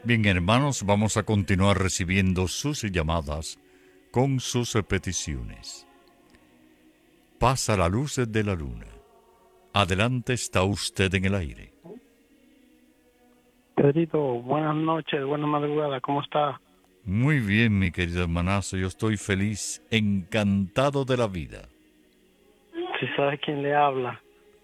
Bien, hermanos, vamos a continuar recibiendo sus llamadas con sus peticiones. Pasa la luz de la luna. Adelante, está usted en el aire. Pedrito, buenas noches, buenas madrugadas, ¿cómo está? Muy bien, mi querido hermanazo, yo estoy feliz, encantado de la vida. Si sabe quién le habla.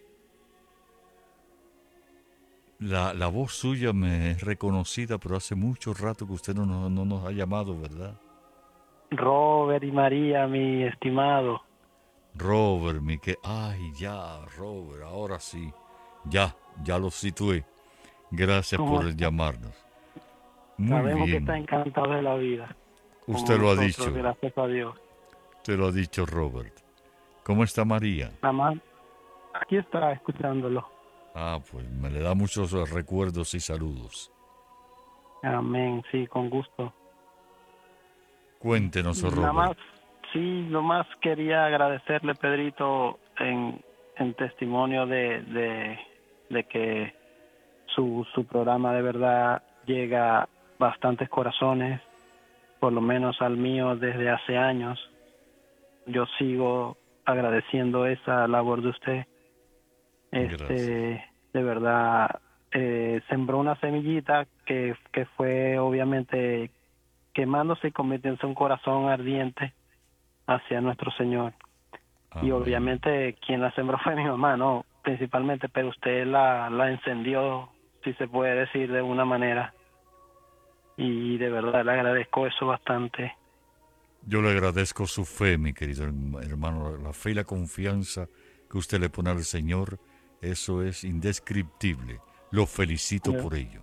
La voz suya me es reconocida, pero hace mucho rato que usted no nos ha llamado, ¿verdad? Robert y María, mi estimado. Robert, mi que... Ay, ya, Robert, ahora sí. Ya lo situé. Gracias ¿Cómo por está? llamarnos. Muy Sabemos que está bien. encantado de la vida, como Usted lo ha nosotros, dicho. gracias a Dios. Te lo ha dicho Robert. ¿Cómo está María? Nada más, aquí está escuchándolo. Ah, pues me le da muchos recuerdos y saludos. Amén, sí, con gusto. Cuéntenos, Nada Robert. más, sí, lo más quería agradecerle, Pedrito, en testimonio de que su programa de verdad llega a bastantes corazones, por lo menos al mío desde hace años. Yo sigo agradeciendo esa labor de usted. Gracias. De verdad, sembró una semillita que fue obviamente quemándose y convirtiéndose en un corazón ardiente hacia nuestro Señor. Y Amén. obviamente quien la sembró fue mi mamá, ¿no? Principalmente, pero usted la encendió, si se puede decir de una manera. Y de verdad le agradezco eso bastante. Yo le agradezco su fe, mi querido hermano. La fe y la confianza que usted le pone al Señor, eso es indescriptible. Lo felicito De por ello.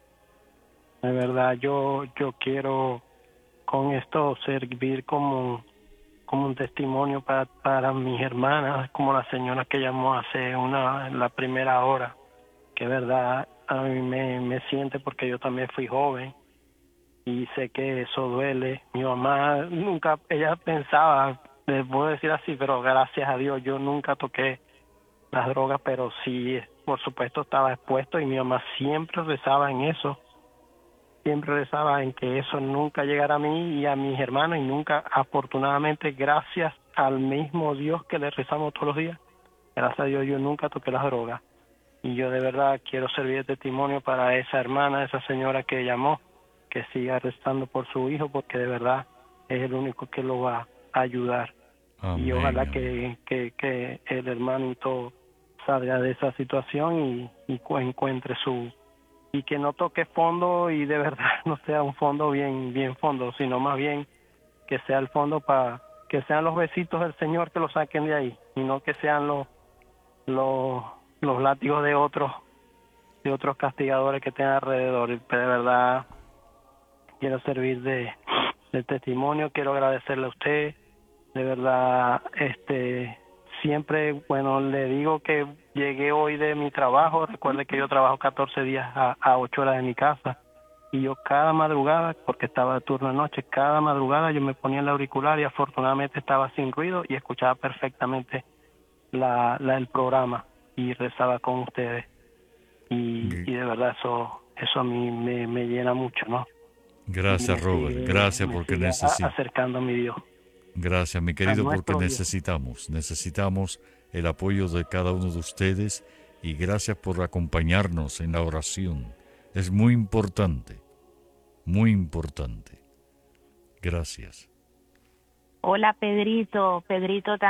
de verdad, yo quiero con esto servir como un testimonio para mis hermanas, como la señora que llamó hace la primera hora, que verdad a mí me siente porque yo también fui joven y sé que eso duele. Mi mamá nunca, ella pensaba, les puedo decir así, pero gracias a Dios yo nunca toqué las drogas, pero sí, por supuesto estaba expuesto y mi mamá siempre rezaba en eso, siempre rezaba en que eso nunca llegara a mí y a mis hermanos y nunca, afortunadamente, gracias al mismo Dios que le rezamos todos los días, gracias a Dios yo nunca toqué las drogas. Y yo de verdad quiero servir de testimonio para esa hermana, esa señora que llamó, que siga rezando por su hijo, porque de verdad es el único que lo va a ayudar. Y Amén, ojalá amén. que el hermanito salga de esa situación y encuentre y que no toque fondo y de verdad no sea un fondo bien fondo, sino más bien que sea el fondo para que sean los besitos del Señor que lo saquen de ahí y no que sean los, los látigos de otros castigadores que tengan alrededor. Y de verdad quiero servir de testimonio, quiero agradecerle a usted, de verdad, siempre, bueno, le digo que llegué hoy de mi trabajo, recuerde que yo trabajo 14 días a 8 horas de mi casa, y yo cada madrugada, porque estaba de turno de noche, cada madrugada yo me ponía el auricular y afortunadamente estaba sin ruido y escuchaba perfectamente el programa y rezaba con ustedes. G- Y de verdad eso a mí me llena mucho, ¿no? Y Gracias, Robert. Gracias me porque sigue acercando a mi Dios, Gracias, mi a querido, porque nuestro Dios. necesitamos el apoyo de cada uno de ustedes y gracias por acompañarnos en la oración. Es muy importante, muy importante. Gracias. Hola Pedrito, Pedrito